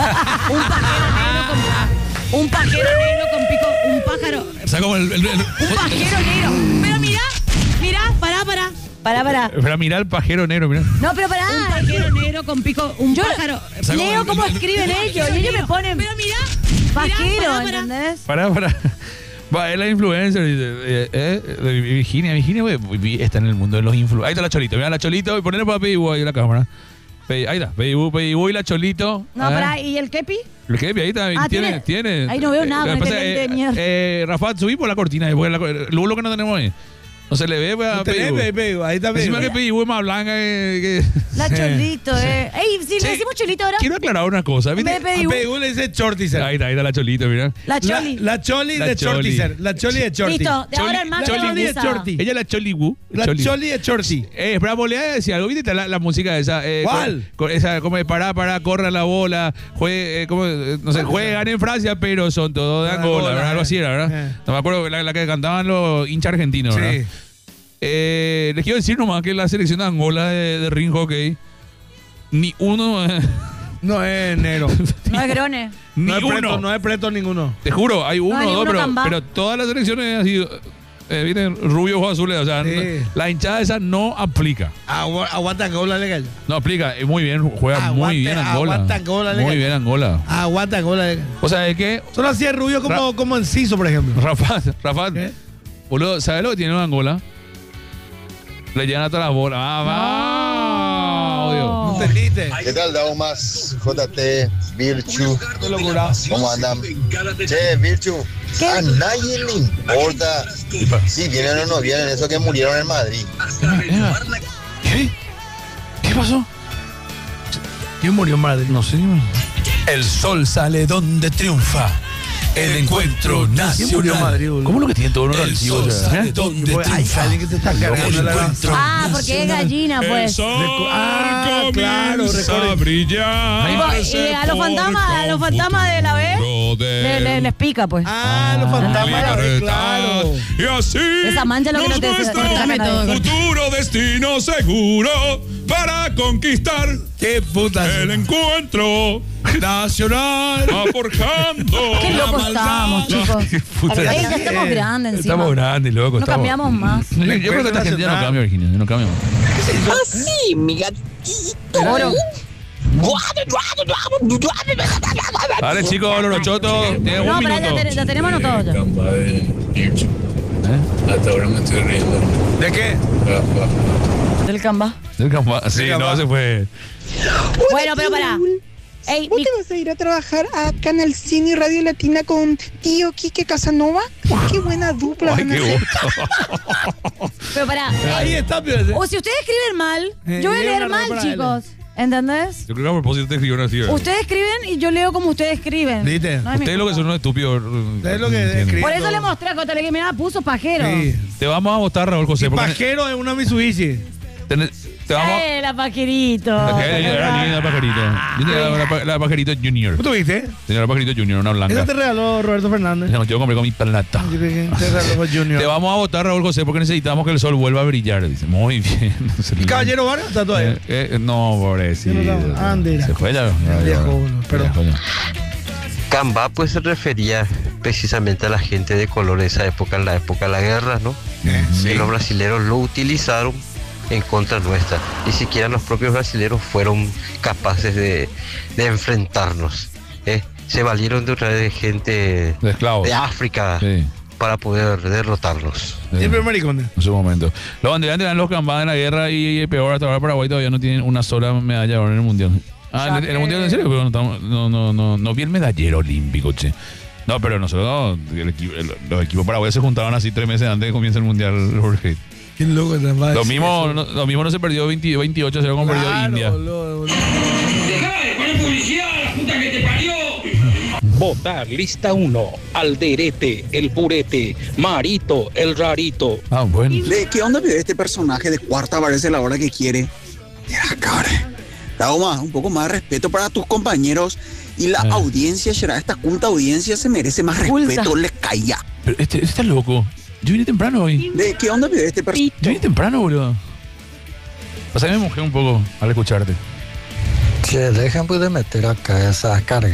Un pajero negro con pico, un pájaro. O sea, como Un pajero negro. Pero mirá, pará. Pero mirá el pajero negro, mirá. No, pero pará. Un pajero negro con pico, un pájaro. O sea, Leo como cómo escriben ellos y ellos me ponen. Pero mirá. Pajero, ¿entendés? Pará. Va, es la influencer, dice, Virginia, güey, está en el mundo de los influencers. Ahí está la Cholito, mirá la Cholito y ponele para PIBU ahí en la cámara. Ahí está, PIBU y la Cholito. No, pará, ¿y el Kepi? El Kepi, ahí está, tiene. Ahí no veo nada, con este lente de Rafa, subí por la cortina, después lo que no tenemos ahí. No se le ve, PIBU, ahí está PIBU. Encima que PIBU es más blanca que... La Cholito, Ey, si le decimos Cholito ahora. Quiero aclarar una cosa, ¿viste? A PIBU le dice Chortizer. Ahí está la Cholito, mira. La Choli. La Choli de Chortizer. La Choli de Chorti. Listo, de ahora en más Choli de Chorti. Ella es la Choli Wu. La Choli de Chorti. Espera, volví a decir algo. ¿Viste la música esa? ¿Cuál? Esa, como de pará, corra la bola. No sé, juegan en Francia, pero son todos de Angola, ¿verdad? Algo así era, ¿verdad? No me acuerdo, la que cantaban los hinchas argentinos, ¿verdad? Sí. Les quiero decir nomás que la selección de Angola de ring hockey, ni uno... No es negro. No es grone. Ni uno. No es preto ninguno. Te juro, hay uno o dos, Cambá. pero todas las selecciones han sido... ¿viste? Rubios o azules, o sea, Sí. la hinchada esa no aplica. Aguanta Angola legal. No aplica, muy bien, juega muy bien Angola. Aguanta Angola legal. Muy bien Angola. Aguanta Angola legal. O sea, es que... Solo así es rubio como Enciso, por ejemplo. Rafa, ¿Qué? boludo, ¿sabes lo que tiene Angola? Le llegan hasta las bolas. Odio. ¿No entendiste? ¿Qué tal, Daumas? JT, Virchu. Qué locura. ¿Cómo andan? Che, Virchu, ¿Qué? a nadie le importa si vienen o no vienen esos que murieron en Madrid. ¿Qué? ¿Qué pasó? ¿Quién murió en Madrid? No sé. El sol sale donde triunfa. El encuentro ¿Quién murió en nacional. Madrid, boludo? ¿Cómo lo que tiene todo uno El sol sale donde Hay triunfa. alguien que te está El cargando la encuentro Porque es gallina, pues. Ah, claro, recuerdo. brillar. Y a los fantasmas de la B les pica, pues. Los fantasmas, claro. Y así Esa mancha es lo que no te nuestro todo. futuro destino seguro para conquistar Qué puta. el encuentro nacional. va forjando. Qué locos estamos, chicos. puta. Ey, ya estamos grandes encima. Estamos grandes, loco. No cambiamos más. Yo creo que esta gente ya no cambia, Virginia. No cambia más. Así, mi gatito. Oro. Dale, chicos, los chotos. Tienen No, un pero minuto. ya tenemos anotados ya. Hasta ahora me estoy riendo. ¿De qué? Del Canva. Sí, no, se fue. Bueno, pero pará. Ey, ¿Vos te vas a ir a trabajar a Canal Cine y Radio Latina con tío Quique Casanova? Qué buena dupla. Ay, van a qué hacer. gusto. pero pará. Ahí está, pero... O si ustedes escriben mal, yo voy a Llega leer una mal, para chicos. ¿Entendés? Yo creo que a propósito te escribieron así. ¿verdad? Ustedes escriben y yo leo como ustedes escriben. ¿Viste? No es mi Ustedes lo que culpa. son unos estúpidos. Es lo que ¿entienden? escribe. Por eso le mostré a Cotele que mirá, puso pajero. Sí. Te vamos a votar, Raúl José. Porque Pajero es una Mitsubishi. te vamos La pajerito. Era linda pajarito. La pajarito junior. ¿Tú tuviste? Señora pajarito junior, una blanca. Eso te regaló Roberto Fernández. No, yo compré con mi plata. Yo creo que te regaló Junior. Te vamos a votar, Raúl José, porque necesitamos que el sol vuelva a brillar. Dice, muy bien. ¿Y Caballero Vargas está todavía? No, pobrecito. Ya no está. Andera. Se fue ya. Viejo, boludo, perdón. Viejo ya. Camba pues se refería precisamente a la gente de color de esa época, en la época de la guerra, ¿no? Y los brasileros lo utilizaron en contra nuestra. Ni siquiera los propios brasileros fueron capaces de enfrentarnos. Se valieron de otra vez de gente De esclavos. de África Sí. para poder derrotarnos. Siempre maricones. En su momento. Los banderantes eran los que han en la guerra y peor, hasta ahora Paraguay todavía no tienen una sola medalla ahora en el mundial. En el mundial en serio, pero no vi el medallero olímpico, che. No, pero nosotros, los equipos paraguayos se juntaban así 3 meses antes de que comience el mundial, Jorge. Qué loco te va. Lo mismo no se perdió 28-0 como perdió India. Votar lista 1, Alderete, el Purete, Marito, el Rarito. Bueno. ¿De qué onda vive este personaje de cuarta aparece la hora que quiere? Mira, cabrón. Dauma, un poco más de respeto para tus compañeros y la audiencia, será esta culta audiencia se merece más respeto, les caía. Pero este está loco. Yo vine temprano hoy. ¿De qué onda vive este personaje? Yo vine temprano, boludo. O sea, me mojé un poco al escucharte. Che, dejen pues de meter acá esas cargas.